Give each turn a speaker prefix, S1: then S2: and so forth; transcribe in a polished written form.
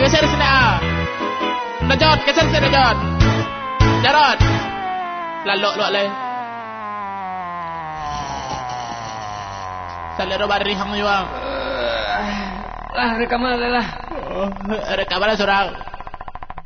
S1: geser sini ah. Najot, geser sini Najot. Jarot. Lalok luak le. Salero bari hang yo.
S2: Lah rekaman lah.
S1: Rekaman seorang.